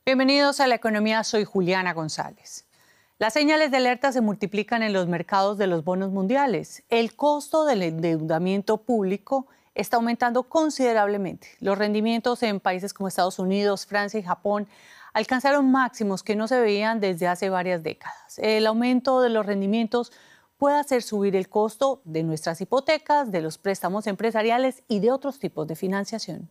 Bienvenidos a La Economía, soy Juliana González. Las señales de alerta se multiplican en los mercados de los bonos mundiales. El costo del endeudamiento público está aumentando considerablemente. Los rendimientos en países como Estados Unidos, Francia y Japón alcanzaron máximos que no se veían desde hace varias décadas. El aumento de los rendimientos puede hacer subir el costo de nuestras hipotecas, de los préstamos empresariales y de otros tipos de financiación.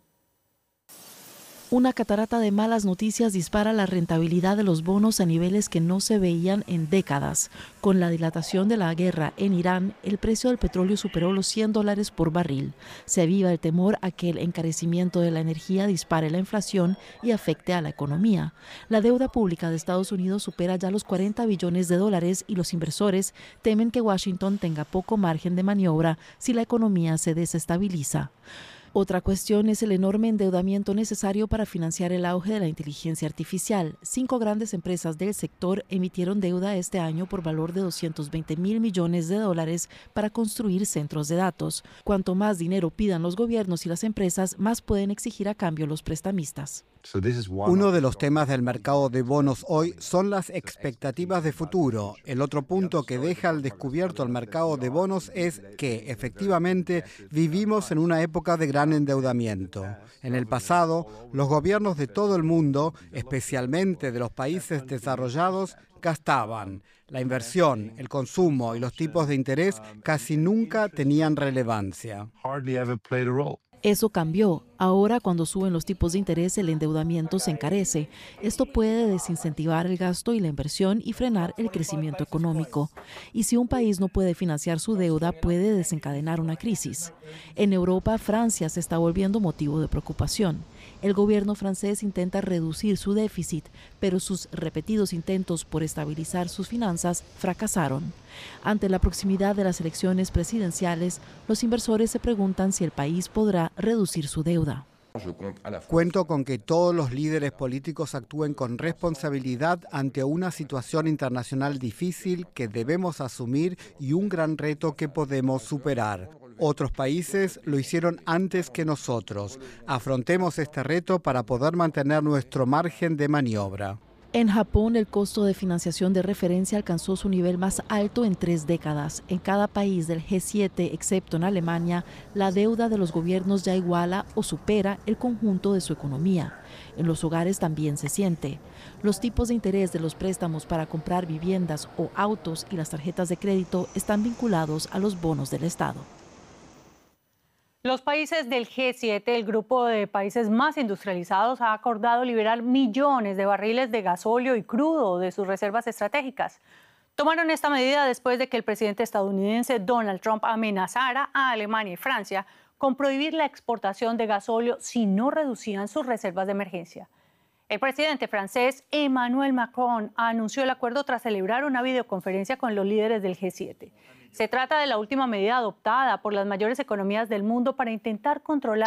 Una catarata de malas noticias dispara la rentabilidad de los bonos a niveles que no se veían en décadas. Con la dilatación de la guerra en Irán, el precio del petróleo superó los $100 por barril. Se aviva el temor a que el encarecimiento de la energía dispare la inflación y afecte a la economía. La deuda pública de Estados Unidos supera ya los $40 billones y los inversores temen que Washington tenga poco margen de maniobra si la economía se desestabiliza. Otra cuestión es el enorme endeudamiento necesario para financiar el auge de la inteligencia artificial. 5 grandes empresas del sector emitieron deuda este año por valor de $220 mil millones para construir centros de datos. Cuanto más dinero pidan los gobiernos y las empresas, más pueden exigir a cambio los prestamistas. Uno de los temas del mercado de bonos hoy son las expectativas de futuro. El otro punto que deja al descubierto el mercado de bonos es que, efectivamente, vivimos en una época de gran endeudamiento. En el pasado, los gobiernos de todo el mundo, especialmente de los países desarrollados, gastaban. La inversión, el consumo y los tipos de interés casi nunca tenían relevancia. Eso cambió. Ahora, cuando suben los tipos de interés, el endeudamiento se encarece. Esto puede desincentivar el gasto y la inversión y frenar el crecimiento económico. Y si un país no puede financiar su deuda, puede desencadenar una crisis. En Europa, Francia se está volviendo motivo de preocupación. El gobierno francés intenta reducir su déficit, pero sus repetidos intentos por estabilizar sus finanzas fracasaron. Ante la proximidad de las elecciones presidenciales, los inversores se preguntan si el país podrá reducir su deuda. Cuento con que todos los líderes políticos actúen con responsabilidad ante una situación internacional difícil que debemos asumir y un gran reto que podemos superar. Otros países lo hicieron antes que nosotros. Afrontemos este reto para poder mantener nuestro margen de maniobra. En Japón, el costo de financiación de referencia alcanzó su nivel más alto en 3 décadas. En cada país del G7, excepto en Alemania, la deuda de los gobiernos ya iguala o supera el conjunto de su economía. En los hogares también se siente. Los tipos de interés de los préstamos para comprar viviendas o autos y las tarjetas de crédito están vinculados a los bonos del Estado. Los países del G7, el grupo de países más industrializados, ha acordado liberar millones de barriles de gasóleo y crudo de sus reservas estratégicas. Tomaron esta medida después de que el presidente estadounidense Donald Trump amenazara a Alemania y Francia con prohibir la exportación de gasóleo si no reducían sus reservas de emergencia. El presidente francés Emmanuel Macron anunció el acuerdo tras celebrar una videoconferencia con los líderes del G7. Se trata de la última medida adoptada por las mayores economías del mundo para intentar controlar